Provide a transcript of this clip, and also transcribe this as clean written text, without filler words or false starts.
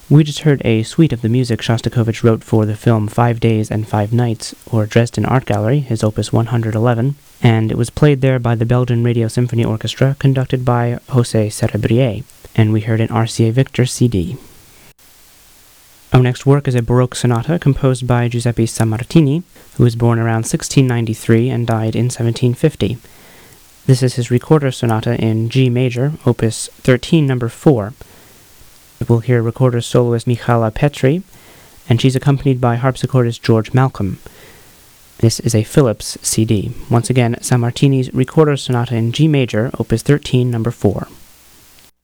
We just heard a suite of the music Shostakovich wrote for the film 5 Days and 5 Nights, or Dresden Art Gallery, his opus 111, and it was played there by the Belgian Radio Symphony Orchestra, conducted by José Cerebrier, and we heard an RCA Victor CD. Our next work is a Baroque sonata composed by Giuseppe Sammartini, who was born around 1693 and died in 1750. This is his Recorder Sonata in G major, opus 13, number 4. We'll hear recorder soloist Michala Petri, and she's accompanied by harpsichordist George Malcolm. This is a Philips CD. Once again, Sammartini's Recorder Sonata in G major, opus 13, number 4.